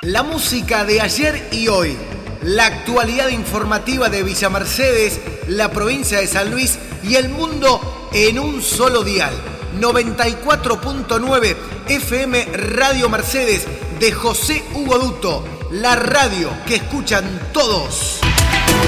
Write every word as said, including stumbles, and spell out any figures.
La música de ayer y hoy, la actualidad informativa de Villa Mercedes, la provincia de San Luis y el mundo en un solo dial. noventa y cuatro punto nueve F M Radio Mercedes de José Hugo Duto, la radio que escuchan todos.